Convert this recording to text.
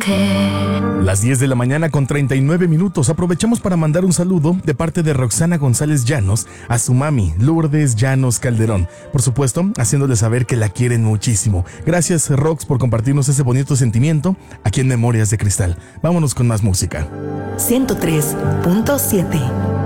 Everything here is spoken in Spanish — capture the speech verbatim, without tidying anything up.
Las diez de la mañana con treinta y nueve minutos. Aprovechamos para mandar un saludo de parte de Roxana González Llanos a su mami, Lourdes Llanos Calderón. Por supuesto, haciéndole saber que la quieren muchísimo. Gracias, Rox, por compartirnos ese bonito sentimiento aquí en Memorias de Cristal. Vámonos con más música. ciento tres punto siete